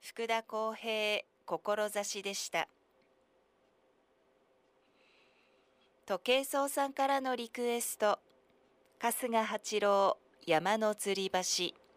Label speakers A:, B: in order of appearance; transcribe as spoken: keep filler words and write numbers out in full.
A: 福田康平志でした。時計荘さんからのリクエスト、春日八郎山の吊り橋。